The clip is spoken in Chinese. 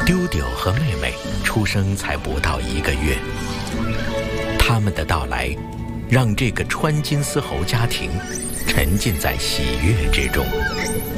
丢丢和妹妹出生才不到1个月，他们的到来让这个川金丝猴家庭沉浸在喜悦之中。